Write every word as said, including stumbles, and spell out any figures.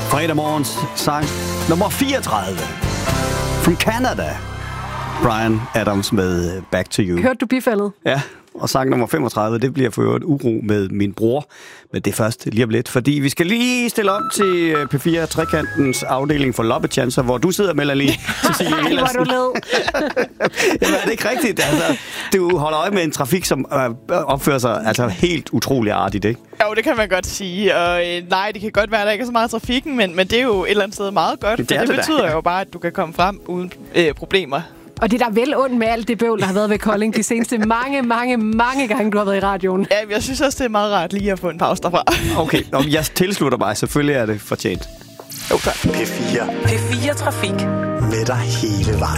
Fredag morgens sang nummer fireogtredive. From Canada. Brian Adams med Back to You. Hørte du bifaldet? Ja, og sang nummer femogtredive, det bliver for øvrigt uro med min bror. Men det er først lige om lidt, fordi vi skal lige stille om til P fire Trekantens afdeling for loppechancer, hvor du sidder, Melanie. Ej, hvor du led. Jamen, er det ikke rigtigt? Altså, du holder øje med en trafik, som øh, opfører sig altså helt utrolig artigt, ikke? Jo, det kan man godt sige. Og øh, nej, det kan godt være, at der ikke er så meget trafikken, men, men det er jo et eller andet sted meget godt. Det, det, det det betyder der. jo bare, at du kan komme frem uden øh, problemer. Og det er der vel ondt med alt det bøvl, der har været ved Kolding de seneste mange, mange, mange gange, du har været i radioen. Ja, jeg synes også, det er meget rart lige at få en pause derfra. Okay, jeg tilslutter mig. Selvfølgelig er det fortjent. Jo, tak. P fire. P fire Trafik. Med dig hele vejen.